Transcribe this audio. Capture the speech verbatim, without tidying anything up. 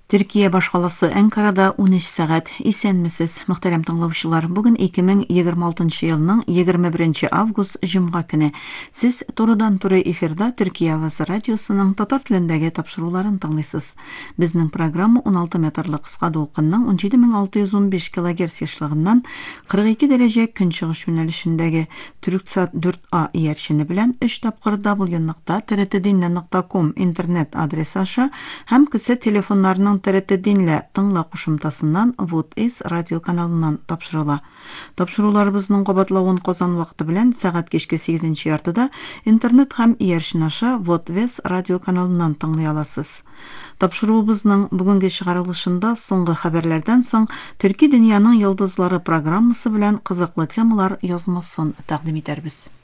Төркия башкаласы Әнкарада он өч сәгать. Исәнмесез, мөхтәрәм тыңлаучылар. Бүген ике мең егерме алтынчы елның егерме беренче август җомга көне. Сез турыдан-туры эфирда Төркия Авазы радиосының татар телендәге тапшыруларын тыңлыйсыз. Безнең программа он алты метрлы кыска дулкынның он җиде мең алты йөз ун биш килогерц яшьлыгыннан кырык ике дәрәҗә көнчыгыш юнәлешендәге Түрксат дүрт А иярчене белән өч тапкыр дабл ю нокта т р т динне нокта ком интернет адресы аша һәм кесе телефоннарының т р т динле тыңла кушымтасыннан Вот С радио каналыннан тапшырыла. Тапшыруларыбызның кабатлавын Казан вакыты белән сәгать кичке сигезенче яртыда интернет һәм иярчен аша Вот С радио каналыннан тыңлый аласыз. Тапшыруыбызның бүгенге чыгарылышында соңгы хәбәрләрдән соң Төрки дөньяның йолдызлары программасы белән кызыклы темалар язмасын тәкъдим итәрбез.